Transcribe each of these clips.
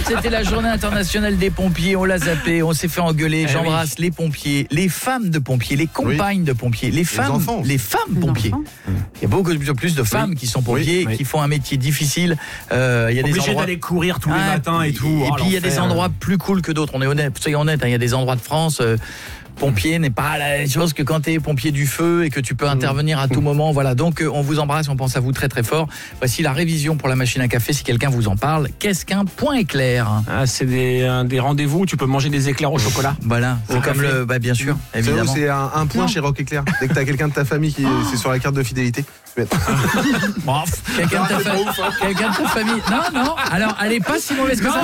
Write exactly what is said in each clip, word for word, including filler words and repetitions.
c'était la journée internationale des pompiers. On l'a zappé, on s'est fait engueuler. Eh J'embrasse oui. les pompiers, les femmes de pompiers, les compagnes oui. de pompiers, les femmes, enfants. les femmes pompiers. Il y a beaucoup de plus de femmes oui. qui sont pompiers, oui. qui font un métier difficile. Euh, il y a des Obligé endroits d'aller courir tous les ah, matins et tout. Et oh, puis il y a des endroits plus cool que d'autres. On est honnête, soyons honnêtes. Il y a des endroits de France. Euh, Pompier n'est pas la même chose que quand tu es pompier du feu et que tu peux intervenir à tout moment. Voilà, donc on vous embrasse, on pense à vous très très fort. Voici la révision pour la machine à café si quelqu'un vous en parle. Qu'est-ce qu'un point éclair? Ah, c'est des, euh, des rendez-vous où tu peux manger des éclairs au chocolat. Voilà, c'est comme le... Bah bien sûr, évidemment. C'est un, un point non. chez Rock Éclair. Dès que tu as quelqu'un de ta famille qui oh. c'est sur la carte de fidélité. Bon, quelqu'un de ta famille. Quelqu'un de ta famille. Non, non. Alors, elle est pas si mauvaise que ça.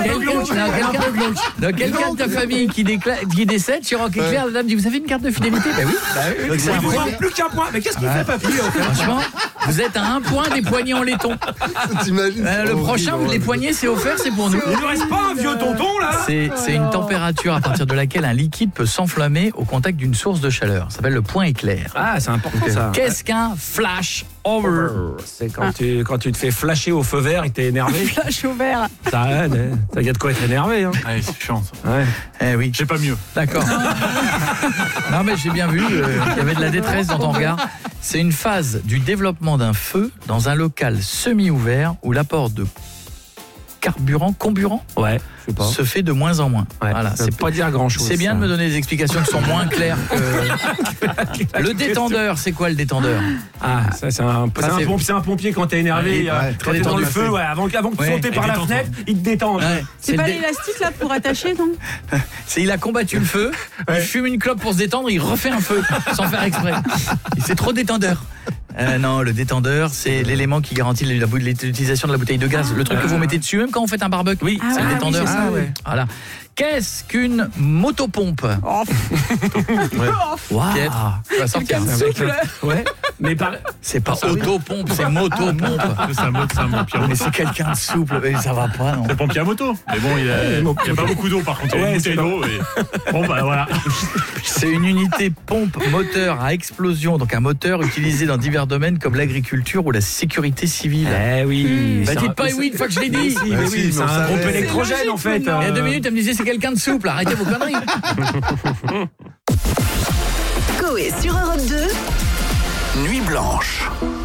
Donc, quelqu'un de ta famille qui, déclare, qui décède sur Rock Éclair, la dame dit, vous avez une carte de fidélité? Ben oui. Bah oui. Donc, il vous manque plus qu'un point. Mais qu'est-ce qu'il ouais. fait, papy? Franchement, vous êtes à un point des poignets en laiton. T'imagines euh, Le prochain, horrible, les poignets, c'est offert, c'est pour nous. Il ne reste pas un vieux tonton, là? C'est oh une température à partir de laquelle un liquide peut s'enflammer au contact d'une source de chaleur. Ça s'appelle le point éclair. Ah, c'est important, okay. ça. Qu'est-ce qu'un flash over? C'est quand, ah. tu, quand tu te fais flasher au feu vert et que t'es énervé. Flash au vert. Ça il y a de quoi être énervé. Hein. Ouais, c'est chiant. Ça. Ouais. Eh oui. J'ai pas mieux. D'accord. Non mais j'ai bien vu, euh, il y avait de la détresse dans ton regard. C'est une phase du développement d'un feu dans un local semi-ouvert où l'apport de carburant, comburant, ouais, je sais pas. se fait de moins en moins. Ouais, voilà, c'est pas dire grand chose. C'est bien ça. de me donner des explications qui sont moins claires que... Le détendeur, c'est quoi le détendeur? Ah, ça c'est un, c'est un, pompier, un pompier quand t'es énervé, ouais, euh, quand t'es dans le feu, ouais, avant, avant que tu ouais, sautes par la fenêtre, il te détend. Ouais. C'est pas dé... l'élastique là pour attacher, non? C'est il a combattu le feu, ouais. il fume une clope pour se détendre, il refait un feu sans faire exprès. C'est trop détendeur. Euh, non, le détendeur, c'est l'élément qui garantit l'utilisation de la bouteille de gaz. Le truc que vous mettez dessus, même quand vous faites un barbecue. Oui, ah c'est ouais, le détendeur. Oui, c'est ça, ouais. Voilà. Qu'est-ce qu'une motopompe? Oh. Ouais. Wow. Tu vas sortir. Ouais. Mais par... c'est pas autopompe, c'est motopompe. Ah, c'est un mot, c'est un mot mais c'est quelqu'un de souple, mais ça va pas, non? C'est pompier à moto. Mais bon, il y a, il y a pas beaucoup d'eau, par contre. Il y a une bouteille d'eau. Et... Bon, bah voilà. C'est une unité pompe moteur à explosion, donc un moteur utilisé dans divers domaines comme l'agriculture ou la sécurité civile. Eh oui. Mmh. Bah dites pas oui une fois que je l'ai dit. Mais oui, c'est un groupe électrogène en fait. Il y a deux minutes, elle me disait c'est quelqu'un de souple, arrêtez vos conneries. Coé sur Europe deux. Nuit blanche.